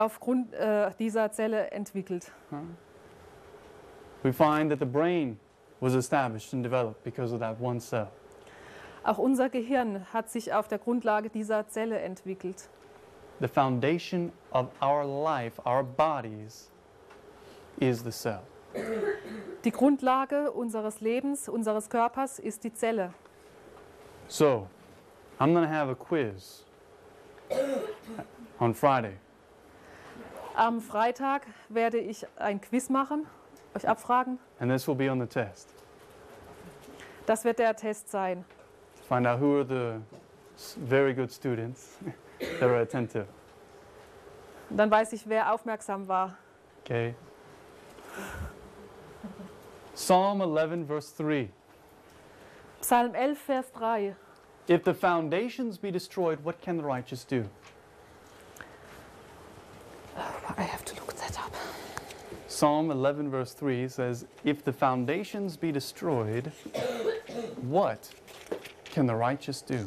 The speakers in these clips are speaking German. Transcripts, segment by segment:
aufgrund dieser Zelle entwickelt. We find that the brain was established and developed because of that one cell. Auch unser Gehirn hat sich auf der Grundlage dieser Zelle entwickelt. The foundation of our life, our bodies, is the cell. Die Grundlage unseres Lebens, unseres Körpers ist die Zelle. So, I'm going to have a quiz on Friday. Am Freitag werde ich ein Quiz machen, euch abfragen. And this will be on the test. Das wird der Test sein. To find out who are the very good students that are attentive. Und dann weiß ich, wer aufmerksam war. Okay. Psalm 11, verse 3. Psalm 11, Vers 3. If the foundations be destroyed, what can the righteous do? I have to look that up. Psalm 11, verse 3 says, if the foundations be destroyed, what can the righteous do?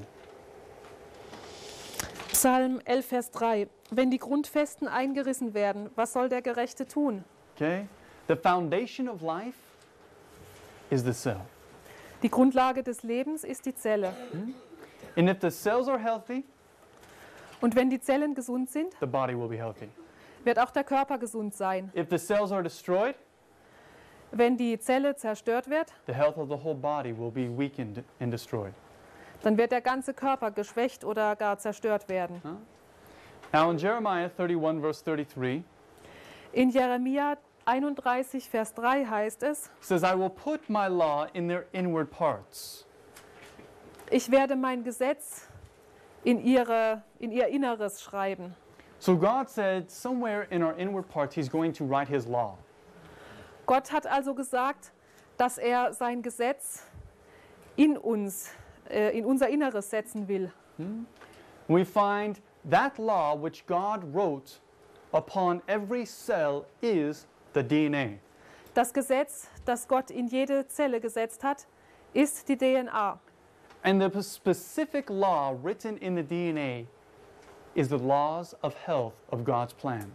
Psalm 11, Vers 3. Wenn die Grundfesten eingerissen werden, was soll der Gerechte tun? Okay? The foundation of life is the cell. Die Grundlage des Lebens ist die Zelle. And if the cells are healthy, Und wenn die Zellen gesund sind, the body will be healthy. wird auch der Körper gesund sein. If the cells are destroyed, Wenn die Zelle zerstört wird, the health of the whole body will be weakened and destroyed. dann wird der ganze Körper geschwächt oder gar zerstört werden. Now in Jeremiah 31, verse 33, In Jeremia 31, Vers 3 heißt es, it says, I will put my law in their inward parts. ich werde mein Gesetz in ihr Inneres schreiben. So God said somewhere in our inward parts He's going to write His law. Gott hat also gesagt, dass er sein Gesetz in uns, in unser Inneres setzen will. We find that law which God wrote upon every cell is the DNA. Das Gesetz, das Gott in jede Zelle gesetzt hat, ist die DNA. And the specific law written in the DNA is the laws of health of God's plan.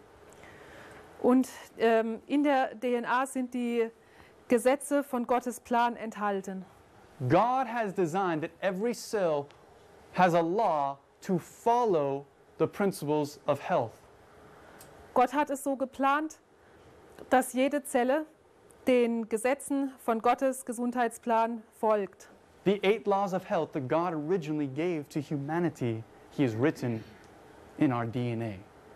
Und in der DNA sind die Gesetze von Gottes Plan enthalten. God has designed that every cell has a law to follow the principles of health. Gott hat es so geplant, dass jede Zelle den Gesetzen von Gottes Gesundheitsplan folgt. The 8 laws of health that God originally gave to humanity, He has written in our DNA.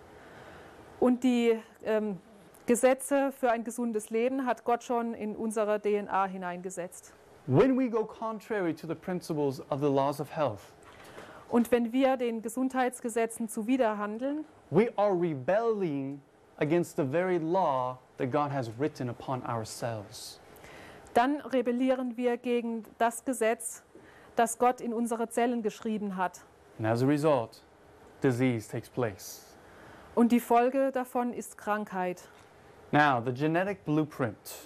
Und die Gesetze für ein gesundes Leben hat Gott schon in unsere DNA hineingesetzt. When we go contrary to the principles of the laws of health, Und wenn wir den Gesundheitsgesetzen zuwiderhandeln, we are rebelling against the very law that God has written upon our cells. dann rebellieren wir gegen das Gesetz, das Gott in unsere Zellen geschrieben hat. And as a result, disease takes place. Und die Folge davon ist Krankheit. Now, the genetic blueprint.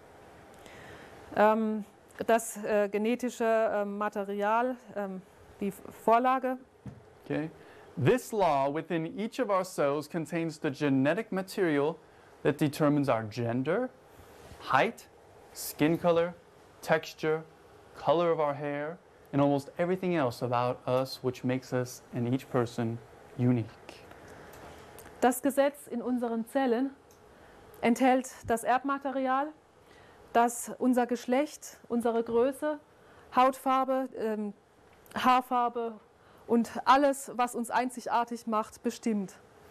Das genetische Material, die Vorlage. Okay? This law within each of our cells contains the genetic material that determines our gender, height, skin color, texture, color of our hair, and almost everything else about us which makes us and each person unique. Das Gesetz in unseren Zellen enthält das Erbmaterial, das unser Geschlecht, unsere Größe, Hautfarbe, Haarfarbe und alles, was uns einzigartig macht, bestimmt.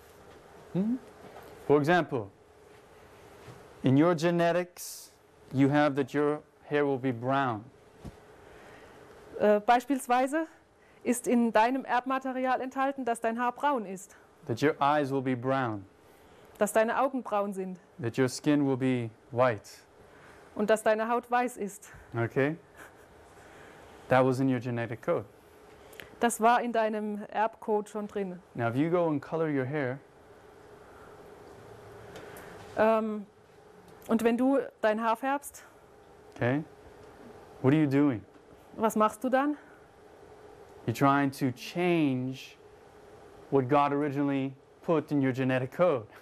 For example, in your genetics, you have that your hair will be brown. Beispielsweise ist in deinem Erbmaterial enthalten, dass dein Haar braun ist, That your eyes will be brown, dass deine Augen braun sind that your skin will be white. und dass deine Haut weiß ist. Okay? That was in your genetic code. Das war in deinem Erbcode schon drin. Now, if you go and color your hair, Und wenn du dein Haar färbst, okay, what are you doing? was machst du dann? You're trying to change what God originally put in your genetic code.